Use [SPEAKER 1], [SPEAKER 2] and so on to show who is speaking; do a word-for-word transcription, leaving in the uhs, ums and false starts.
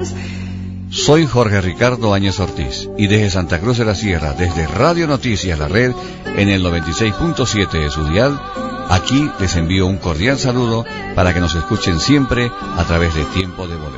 [SPEAKER 1] Soy Jorge Ricardo Áñez Ortiz y desde Santa Cruz de la Sierra, desde Radio Noticias La Red en el noventa y seis punto siete de su dial, aquí les envío un cordial saludo para que nos escuchen siempre a través de Tiempo de Bolero.